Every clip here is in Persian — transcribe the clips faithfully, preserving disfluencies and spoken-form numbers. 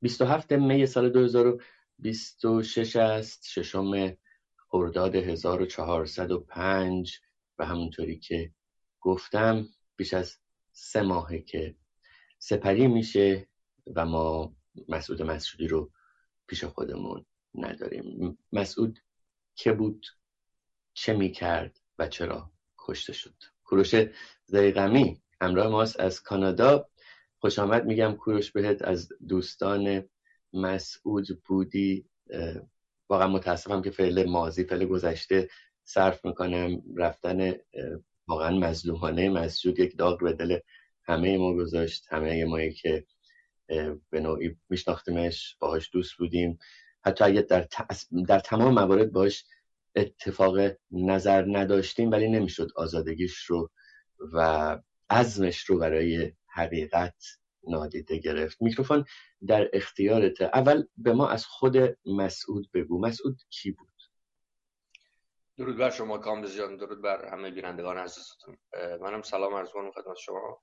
بیست و هفتم می سال دو هزار و بیست و شش است، ششم خرداد هزار و چهارصد و پنج و همونطوری که گفتم بیش از سه ماهه که سپری میشه و ما مسعود مسعودی رو پیش خودمون نداریم. مسعود که بود، چه میکرد و چرا کشته شد؟ کوروش ضیغمی همراه ماست از کانادا. خوش آمد میگم کوروش بهت. از دوستان مسعود بودی. واقعا متاسفم که فعل ماضی فعل گذشته صرف میکنم. رفتن واقعا مظلومانه مسعود یک داغ به دل همه ما گذاشت، همه مایی که به نوعی میشناختیمش، باهاش دوست بودیم، حتی اگه در, در تمام موارد باهاش اتفاق نظر نداشتیم، ولی نمیشد آزادگیش رو و عزمش رو برای حقیقت نادیده گرفت. میکروفون در اختیارته. اول به ما از خود مسعود بگو. مسعود کی بود؟ درود بر شما کامبیز جان، درود بر همه بینندگان عزیزتون. منم سلام عرض می‌کنم خدمت شما.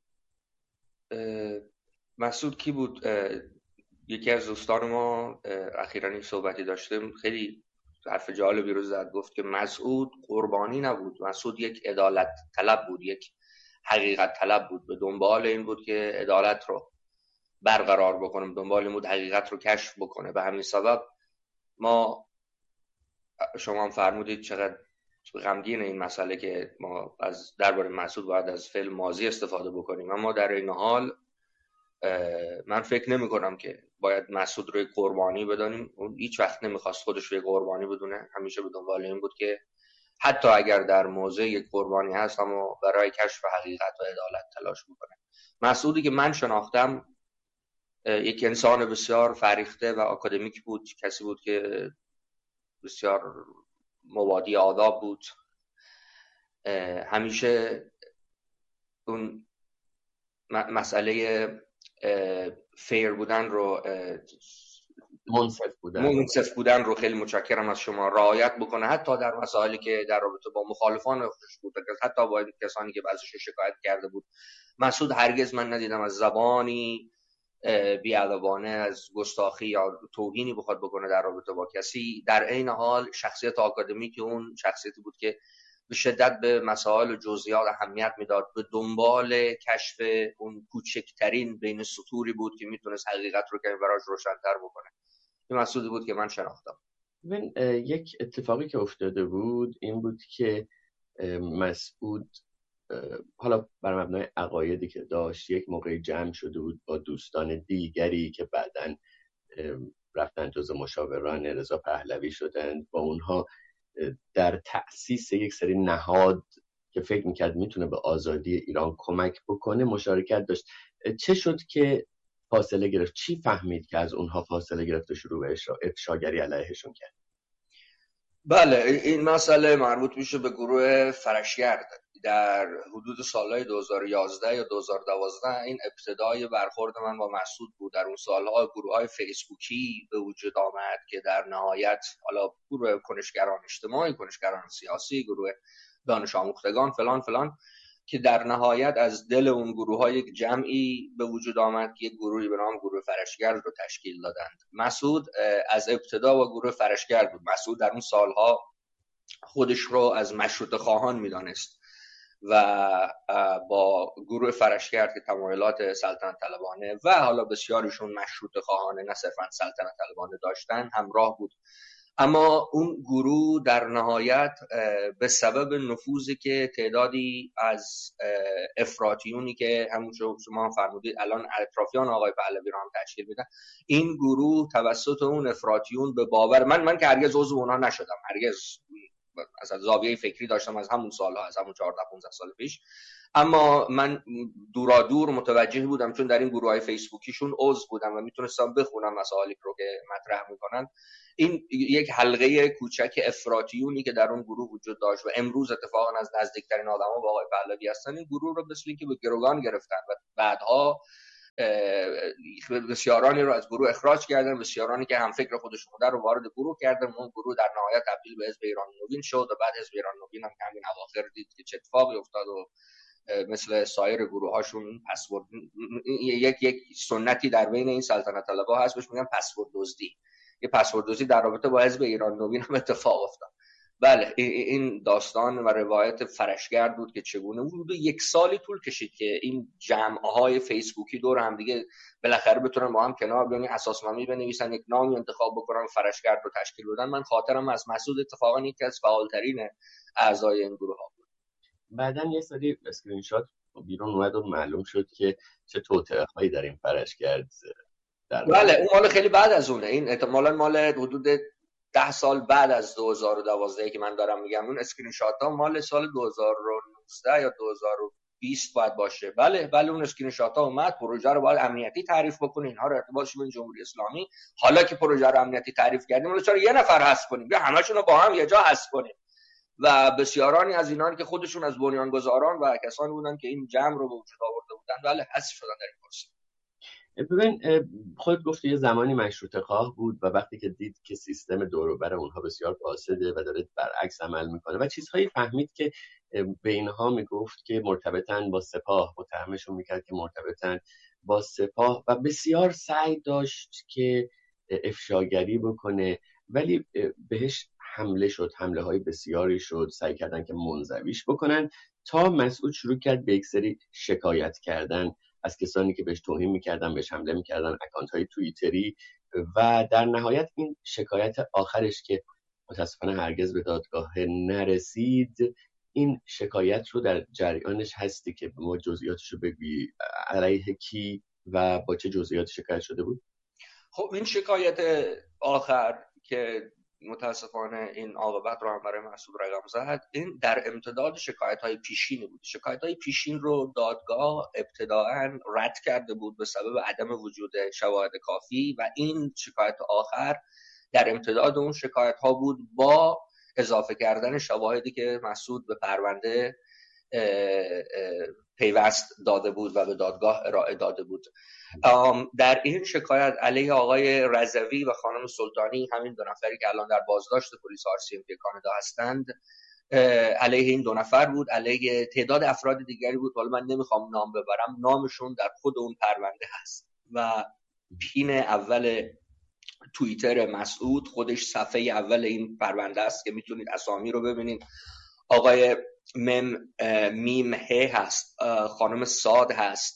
مسعود کی بود؟ یکی از دوستان ما اخیراً این صحبتی داشتیم، خیلی حرف جالبی رو زد. گفت که مسعود قربانی نبود، مسعود یک عدالت طلب بود، یک حقیقت طلب بود. به دنبال این بود که عدالت رو برقرار بکنه، به دنبال این بود حقیقت رو کشف بکنه. به همین سبب ما، شما هم فرمودید چقدر غمگین این مسئله که ما از درباره مسعود باید از فعل ماضی استفاده بکنیم، اما در این حال من فکر نمی کنم که باید مسعود رو قربانی بدانیم. اون هیچ وقت نمیخواست خودش رو قربانی بدونه، همیشه به دنبال این بود که حتی اگر در موضع یک قربانی هست اما برای کشف حقیقت و عدالت تلاش بکنه. مسعودی که من شناختم یک انسان بسیار فریخته و آکادمیک بود، کسی بود که بسیار مبادی آداب بود، همیشه اون مسئله فیر بودن رو، منصف بودن منصف بودن رو خیلی متشکرم از شما رعایت بکنه، حتی در مسائلی که در رابطه با مخالفان خودش بود، حتی با کسانی که بعضیش شکایت کرده بود. مسعود هرگز من ندیدم از زبانی بی‌ادبانه، از گستاخی یا توهینی بخواد بکنه در رابطه با کسی. در عین حال شخصیت آکادمیک اون شخصیتی بود که به شدت به مسائل و جزئیات اهمیت میداد، به دنبال کشف اون کوچکترین بین سطوری بود که میتونست حقیقت رو کمی براش روشن‌تر بکنه. این مسعودی بود که من شناختم. من یک اتفاقی که افتاده بود این بود که مسعود حالا بر مبنای عقایدی که داشت یک موقعی جمع شده بود با دوستان دیگری که بعداً رفتن جز مشاوران رضا پهلوی شدند. با اونها در تأسیس یک سری نهاد که فکر میکرد میتونه به آزادی ایران کمک بکنه مشارکت داشت. چه شد که فاصله گرفت؟ چی فهمید که از اونها فاصله گرفت و شروع به افشاگری علیهشون کرد؟ بله، این مسئله مربوط میشه به گروه فرشگرد. در حدود سالهای دو هزار و یازده یا دو هزار و دوازده این ابتدای برخورد من با مسعود بود. در اون سالها گروه های فیسبوکی به وجود آمد که در نهایت حالا گروه کنشگران اجتماعی، کنشگران سیاسی، گروه دانش آموختگان فلان فلان، که در نهایت از دل اون گروه ها یک جمعی به وجود آمد که یک گروهی به نام گروه فرشگرد رو تشکیل دادند. مسعود از ابتدا با گروه فرشگرد بود. مسعود در اون سالها خودش رو از مشروطه خواهان میدانست و با گروه فرشگرد که تمایلات سلطنت طلبانه و حالا بسیاریشون مشروطه خواهانه نه صرفاً سلطنت طلبانه داشتن همراه بود. اما اون گروه در نهایت به سبب نفوذی که تعدادی از افراطیونی که همون شما فرمودید الان اطرافیان آقای پهلوی رو هم تشکیل میدن، این گروه توسط اون افراطیون به باور من من که هرگز عضو اونها نشدم، هرگز از زاویه فکری داشتم از همون سالها، از همون چهارده پانزده سال پیش، اما من دورا دور متوجه بودم چون در این گروه‌های فیسبوکیشون عضو بودم و میتونستم بخونم مسائلی رو که مطرح میکنن. این یک حلقه کوچک افراطیونی که در اون گروه وجود داشت و امروز اتفاقا از نزدیکترین آدما با آقای پهلوی هستن، این گروه رو مثل اینکه به گروگان گرفتن و بعدها بسیارانی رو از گروه اخراج کردن، بسیارانی که هم فکر خودشون بودن رو وارد گروه کردن. اون گروه در نهایت تبدیل به حزب ایران نوین شد و بعد حزب ایران نوین هم که همین اواخر دید که چه اتفاقی افتاد و مثل سایر گروه هاشون پسورد یک یک سنتی در بین این سلطنت طلبها هست بهش میگن پسورد دزدی. یه پسورد دزدی در رابطه با حزب ایران نوین هم اتفاق افتاد. بله این داستان و روایت فرشگرد بود که چگونه حدود یک سالی طول کشید که این جمع‌های فیسبوکی دور هم دیگه بالاخره بتونن با هم کنار بیان، اساسنامه بنویسن، یک نامی انتخاب بکنن، فرشگرد رو تشکیل بدن. من خاطرم از مسعود اتفاقا یکی از فعالترین اعضای این گروه ها بود. بعدن یه سری اسکرین شات بیرون اومد و معلوم شد که چه توطئه‌هایی در این فرشگرد در بله اون مال خیلی بعد از اونه. این احتمالاً مال حدود ده سال بعد از دو هزار و دوازده که من دارم میگم. اون اسکرین شات ها مال سال دو هزار و نوزده یا دو هزار و بیست باید باشه. بله بله اون اسکرین شات ها اومد. پروژه رو باید امنیتی تعریف بکنین، اینها رو ارتباطش با جمهوری اسلامی. حالا که پروژه رو امنیتی تعریف کردیم ولی چرا یه نفر حذف کنیم؟ بیا همشون رو با هم یه جا حذف کنیم. و بسیارانی از اینان که خودشون از بنیانگذاران و کسانی بودن که این جمع رو به وجود آورده بودن بله حذف شدن در این پروسه. ببین خود گفتی یه زمانی مشروطه خواه بود و وقتی که دید که سیستم دور و بر اونها بسیار فاسده و داره برعکس عمل میکنه و چیزهایی فهمید که به اینها میگفت که مرتبطن با سپاه، متهمشون میکرد که مرتبطن با سپاه و بسیار سعی داشت که افشاگری بکنه ولی بهش حمله شد، حمله های بسیاری شد، سعی کردن که منزویش بکنن تا مسعود شروع کرد به یک سری شکایت کردن از کسانی که بهش توهین میکردن، بهش حمله میکردن، اکانت های توییتری و در نهایت این شکایت آخرش که متاسفانه هرگز به دادگاه نرسید، این شکایت رو در جریانش هستی که ما جزئیاتش رو بگی علیه کی و با چه جزئیاتی شکایت شده بود؟ خب این شکایت آخر که متاسفانه این عاقبت رو هم برای مسعود رقم زد، این در امتداد شکایت‌های پیشینی بود. شکایت‌های پیشین رو دادگاه ابتداعاً رد کرده بود به سبب عدم وجود شواهد کافی و این شکایت آخر در امتداد اون شکایت‌ها بود با اضافه کردن شواهدی که مسعود به پرونده پیوست داده بود و به دادگاه ارائه داده بود. در این شکایت علیه آقای رضوی و خانم سلطانی، همین دو نفری که الان در بازداشت پلیس آر سی ام پی کانادا هستند، علیه این دو نفر بود، علیه تعداد افراد دیگری بود، حالا من نمیخوام نام ببرم، نامشون در خود اون پرونده هست و پین اول توییتر مسعود خودش صفحه اول این پرونده است که میتونید اسامی رو ببینید. آقای مم میم ه هست، خانم ساد هست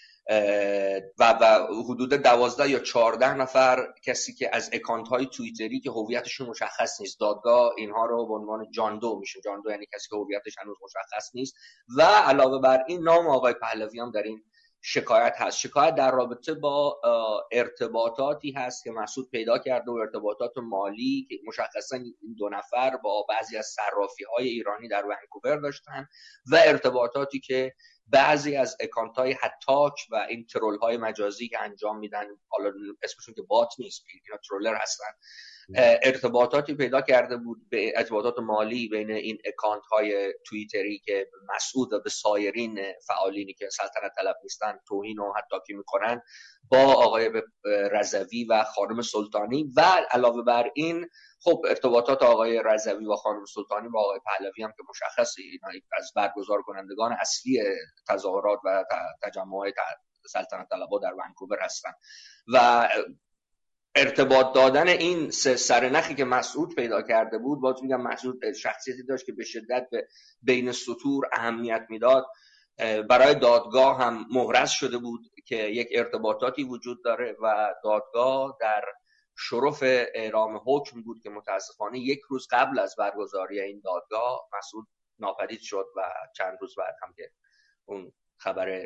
و و حدود دوازده یا چهارده نفر کسی که از اکانت های توییتری که هویتشون مشخص نیست. دادگاه اینها رو به عنوان جاندو میشه، جاندو یعنی کسی که هویتش هنوز مشخص نیست. و علاوه بر این نام آقای پهلوی هم در این شکایت هست. شکایت در رابطه با ارتباطاتی هست که مسعود پیدا کرده و ارتباطات مالی که مشخصا این دو نفر با بعضی از صرافی‌های ایرانی در ونکوور داشتن و ارتباطاتی که بعضی از اکانت‌های هتاک و این ترول‌های مجازی که انجام میدن، حالا اسمشون که بات نیست، اینا ترولر هستن، ارتباطاتی پیدا کرده بود به ارتباطات مالی بین این اکانت‌های توییتری که مسعود و به سایرین فعالینی که سلطنت طلب نیستن توهین و هتاکی میکنن با آقای رضوی و خانم سلطانی. و علاوه بر این خب ارتباطات آقای رضوی و خانم سلطانی با آقای پهلوی هم که مشخصه اینا از برگزار کنندگان اصلی تظاهرات و تجمعات سلطنت طلبها در ونکوور هستن و ارتباط دادن این سه سرنخی که مسعود پیدا کرده بود. باز میگم مسعود شخصیتی داشت که به شدت به بین سطور اهمیت میداد. برای دادگاه هم محرز شده بود که یک ارتباطاتی وجود داره و دادگاه در شرف اعلام حکم بود که متاسفانه یک روز قبل از برگزاری این دادگاه مسعود ناپدید شد و چند روز بعد هم که اون خبر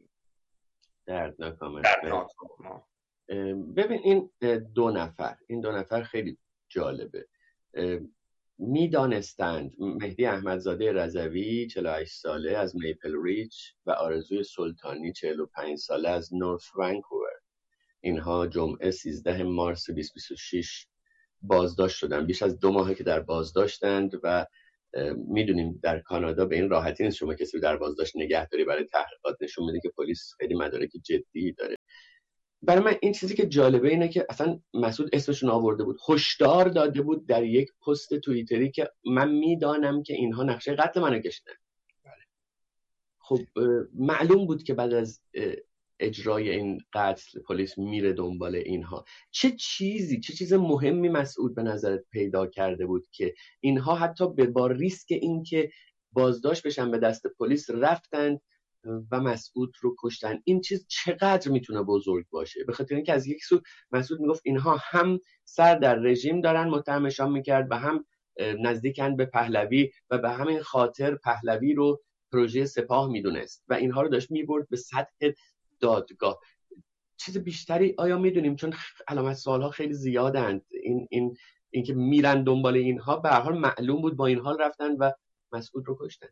دردناک آمد. ببین این دو نفر این دو نفر خیلی جالبه. میدانستند مهدی احمدزاده رضوی چهل و هشت ساله از میپل ریچ و آرزوی سلطانی چهل و پنج ساله از نورث ونکوور، اینها جمعه سیزده مارس بیست بیست و شش بازداشت شدن. بیش از دو ماهه که در بازداشتند و میدونیم در کانادا به این راحتی نیست شما کسی در بازداشت نگه داری برای تحقیقات. نشون میده که پلیس خیلی مدارک جدی داره. برای من این چیزی که جالبه اینه که اصلا مسعود اسمشون آورده بود، هشدار داده بود در یک پست توییتری که من میدانم که اینها نقشه قتل منو کشیدن. خب معلوم بود که بعد از اجرای این قتل پلیس میره دنبال اینها. چه چیزی چه چیز مهمی مسعود به نظرت پیدا کرده بود که اینها حتی به با ریسک این که بازداشت بشن به دست پلیس رفتن و مسعود رو کشتن؟ این چیز چقدر میتونه بزرگ باشه؟ به خاطر اینکه از یک سو مسعود میگفت اینها هم سر در رژیم دارن متهمشان میکرد و هم نزدیکن به پهلوی و به همین خاطر پهلوی رو پروژه سپاه میدونست و اینها رو داشت میبرد به سطح دادگاه. چیز بیشتری آیا میدونیم؟ چون علامت سوالها خیلی زیادند. این این اینکه میرن دنبال اینها به هر حال معلوم بود با این حال رفتن و مسعود رو کشتن.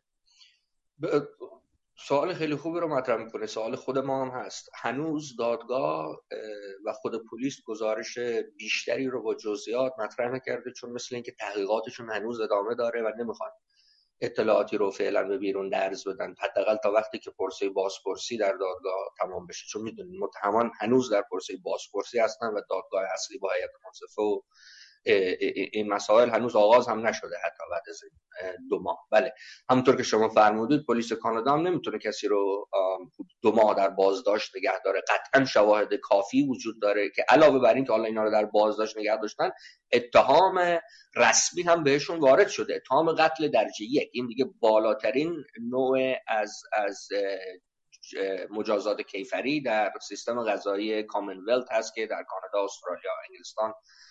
سوال خیلی خوبی رو مطرح میکنه. سوال خود ما هم هست. هنوز دادگاه و خود پلیس گزارش بیشتری رو با جزئیات مطرح نکرده، چون مثل اینکه تحقیقاتشون هنوز ادامه داره و نمیخوان اطلاعاتی رو فعلا به بیرون درز بدن، حداقل تا وقتی که پرسه بازپرسی در دادگاه تمام بشه. چون میدونید متهمان هنوز در پرسه بازپرسی هستن و دادگاه اصلی با هیئت منصفه و این مسائل هنوز آغاز هم نشده حتی بعد از دو ماه. بله، همونطور که شما فرمودید پلیس کانادا هم نمیتونه کسی رو دو ماه در بازداشت نگه داره. قطعا شواهد کافی وجود داره که علاوه بر این که حالا اینا رو در بازداشت نگه داشتن، اتهام رسمی هم بهشون وارد شده، اتهام قتل درجه یک. این دیگه بالاترین نوع از از مجازات کیفری در سیستم قضایی کامنولت هست که در کانادا، استرالیا، انگلستان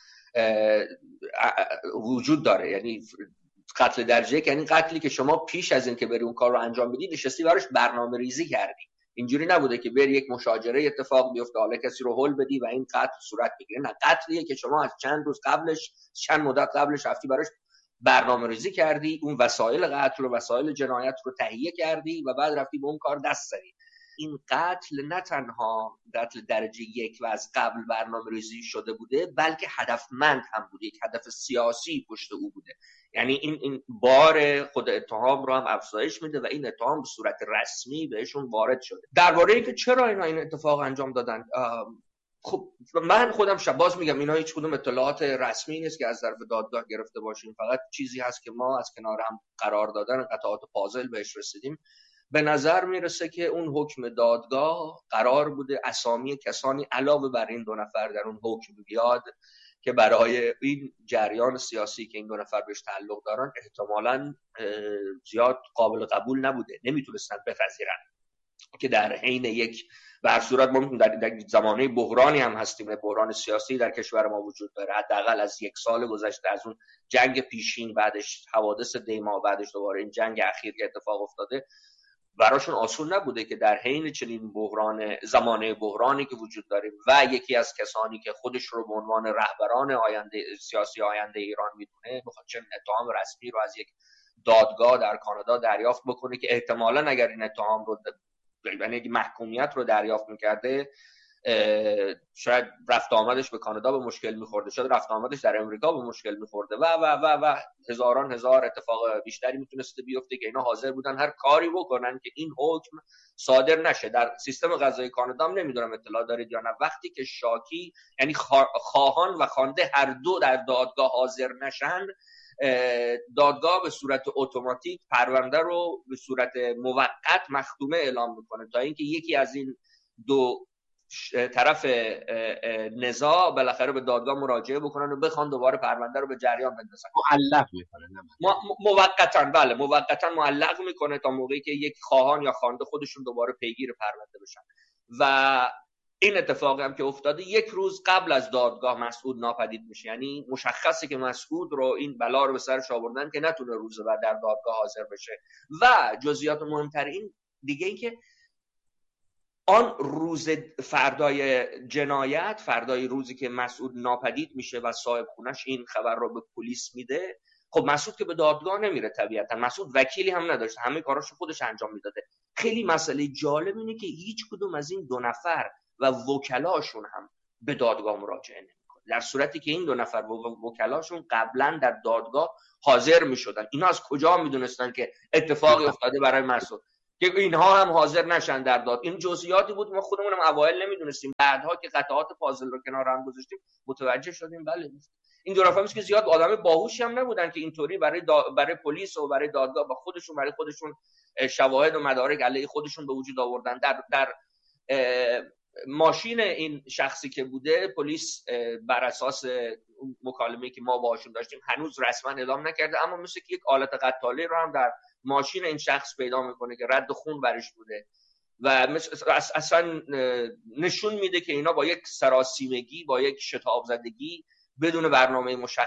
وجود داره. یعنی قتل درجه یک یعنی قتلی که شما پیش از این که بری اون کار رو انجام بدی نشستی براش برنامه ریزی کردی. اینجوری نبوده که بری یک مشاجره اتفاق بیفته حالا کسی رو هول بدی و این قتل صورت بگیره. نه، قتلیه که شما از چند روز قبلش، چند مدت قبلش رفتی براش برنامه ریزی کردی، اون وسایل قتل و وسایل جنایت رو تهیه کردی و بعد رفتی به اون کار دست زدی. این قتل نه تنها قتل درجه یک و از قبل برنامه ریزی شده بوده، بلکه هدفمند هم بوده، یک هدف سیاسی پشت او بوده. یعنی این این بار خود اتهام رو هم افزایش میده و این اتهام به صورت رسمی بهشون وارد شده. درباره اینکه چرا اینا این اتفاق انجام دادن، خب من خودم شباز میگم اینا هیچ کدوم اطلاعات رسمی نیست که از طرف دادگاه گرفته باشیم، فقط چیزی هست که ما از کنار هم قرار دادن قطعات پازل بهش رسیدیم. به نظر میرسه که اون حکم دادگاه قرار بوده اسامی کسانی علاوه بر این دو نفر در اون حکم بیاد که برای این جریان سیاسی که این دو نفر بهش تعلق دارن احتمالاً زیاد قابل قبول نبوده، نمیتونستن بپذیرن که در حین یک به هر صورت ما در زمانه بحرانی هم هستیم، بحران سیاسی در کشور ما وجود داره، حداقل از یک سال گذشته از اون جنگ پیشین، بعدش حوادث دیما، بعدش دوباره این جنگ اخیر که اتفاق افتاده، براشون آسون نبوده که در حین چنین بحران زمانه بحرانی که وجود داره و یکی از کسانی که خودش رو به عنوان رهبران آینده سیاسی آینده ایران میدونه بخواد چنین اتهام رسمی رو از یک دادگاه در کانادا دریافت بکنه که احتمالاً اگر این اتهام رو یعنی محکومیت رو دریافت میکرده شاید رفت آمدش به کانادا به مشکل میخورده، شاید رفت آمدش در امریکا به مشکل میخورده و و و و هزاران هزار اتفاق بیشتری میتونسته بیفته که اینا حاضر بودن هر کاری بکنن که این حکم صادر نشه. در سیستم قضایی کانادا هم نمیدونم اطلاع دارید یا نه، وقتی که شاکی یعنی خواهان و خوانده هر دو در دادگاه حاضر نشن، دادگاه به صورت اتوماتیک پرونده رو به صورت موقت مختومه اعلام میکنه تا اینکه یکی از این دو طرف نزاع بالاخره به دادگاه مراجعه بکنن و بخوان دوباره پرونده رو به جریان بندازن. معلق میکنه موقتا، بله موقتا معلق میکنه تا موقعی که یک خواهان یا خوانده خودشون دوباره پیگیر پرونده بشن. و این اتفاقی هم که افتاده یک روز قبل از دادگاه مسعود ناپدید میشه، یعنی مشخصه که مسعود رو این بلا رو به سرش آوردن که نتونه روز بعد در دادگاه حاضر بشه. و جزئیات مهمتر این دیگه این که آن روز فردای جنایت، فردای روزی که مسعود ناپدید میشه و صاحب خونش این خبر رو به پلیس میده، خب مسعود که به دادگاه نمیره طبیعتا، مسعود وکیلی هم نداشته، همه کاراشو خودش انجام میداده. خیلی مسئله جالب اینه که هیچ کدوم از این دو نفر و وکلاشون هم به دادگاه مراجعه نمیکنه، در صورتی که این دو نفر و وکلاشون قبلا در دادگاه حاضر میشدن. اینا از کجا میدونستن که اتفاقی افتاده برای مسعود که اینها هم حاضر نشن در داد؟ این جزئیاتی بود ما خودمون هم اوایل نمیدونستیم، بعدها که قطعات پازل رو کنار هم گذاشتیم متوجه شدیم بله این دو نفر که زیاد آدم باهوشی هم نبودن که اینطوری برای دا... برای پلیس و برای دادگاه و خودشون برای خودشون شواهد و مدارک علیه خودشون به وجود آوردن. در در ماشین این شخصی که بوده پلیس بر اساس مکالمه‌ای که ما باهاشون داشتیم هنوز رسما اعلام نکرده، اما مثل که یک آلت قتاله رو هم در ماشین این شخص پیدا میکنه که رد خون برش بوده و اصلا نشون میده که اینا با یک سراسیمگی، با یک شتاب زدگی بدون برنامه مشخص